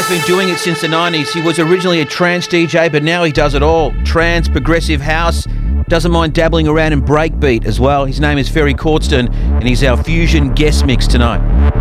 been doing it since the 90s. He was originally a trance DJ, but now he does it all. Trance, progressive house, doesn't mind dabbling around in breakbeat as well. His name is Ferry Cordston, and he's our Fusion guest mix tonight.